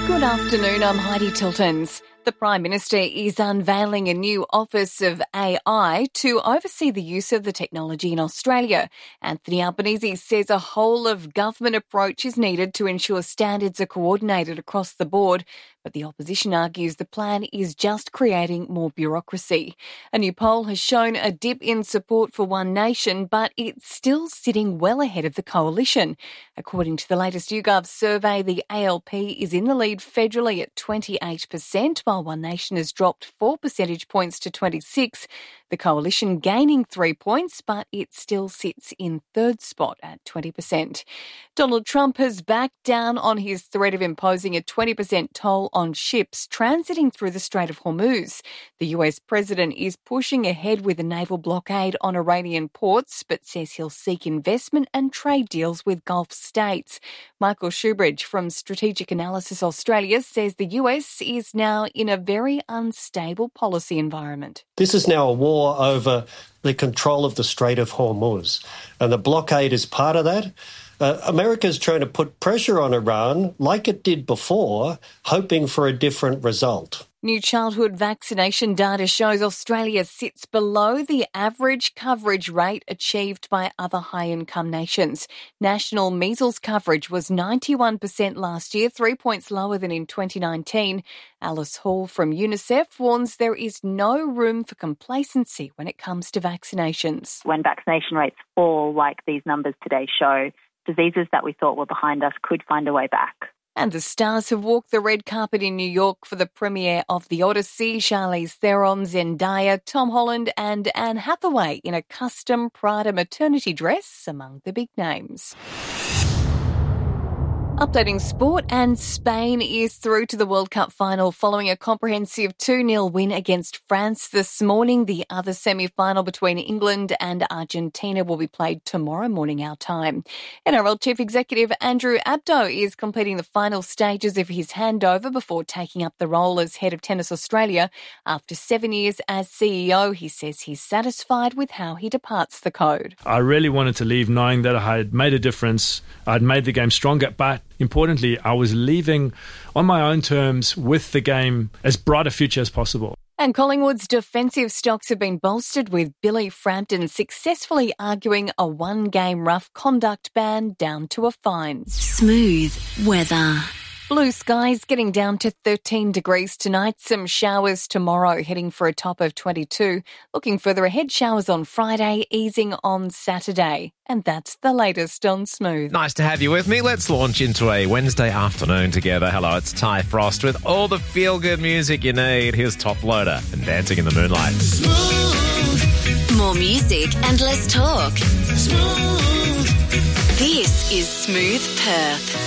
Good afternoon, I'm Heidi Tiltons. The Prime Minister is unveiling a new Office of AI to oversee the use of the technology in Australia. Anthony Albanese says a whole-of-government approach is needed to ensure standards are coordinated across the board, but the opposition argues the plan is just creating more bureaucracy. A new poll has shown a dip in support for One Nation, but it's still sitting well ahead of the coalition. According to the latest YouGov survey, the ALP is in the lead federally at 28%, while One Nation has dropped 4 percentage points to 26%. The coalition gaining 3 points, but it still sits in third spot at 20%. Donald Trump has backed down on his threat of imposing a 20% toll on ships transiting through the Strait of Hormuz. The US president is pushing ahead with a naval blockade on Iranian ports, but says he'll seek investment and trade deals with Gulf states. Michael Shoebridge from Strategic Analysis Australia says the US is now in a very unstable policy environment. This is now a war over the control of the Strait of Hormuz, and the blockade is part of that. America is trying to put pressure on Iran, like it did before, hoping for a different result. New childhood vaccination data shows Australia sits below the average coverage rate achieved by other high-income nations. National measles coverage was 91% last year, 3 points lower than in 2019. Alice Hall from UNICEF warns there is no room for complacency when it comes to vaccinations. When vaccination rates fall, like these numbers today show, diseases that we thought were behind us could find a way back. And the stars have walked the red carpet in New York for the premiere of The Odyssey. Charlize Theron, Zendaya, Tom Holland and Anne Hathaway in a custom Prada maternity dress among the big names. Updating sport, and Spain is through to the World Cup final following a comprehensive 2-0 win against France this morning. The other semi-final between England and Argentina will be played tomorrow morning our time. NRL Chief Executive Andrew Abdo is completing the final stages of his handover before taking up the role as head of Tennis Australia. After 7 years as CEO, he says he's satisfied with how he departs the code. I really wanted to leave knowing that I had made a difference, I'd made the game stronger, but importantly, I was leaving on my own terms with the game as bright a future as possible. And Collingwood's defensive stocks have been bolstered with Billy Frampton successfully arguing a one-game rough conduct ban down to a fine. Smooth weather. Blue skies getting down to 13 degrees tonight. Some showers tomorrow, heading for a top of 22. Looking further ahead, showers on Friday, easing on Saturday. And that's the latest on Smooth. Nice to have you with me. Let's launch into a Wednesday afternoon together. Hello, it's Ty Frost with all the feel-good music you need. Here's Top Loader and Dancing in the Moonlight. Smooth. More music and less talk. Smooth. This is Smooth Perth.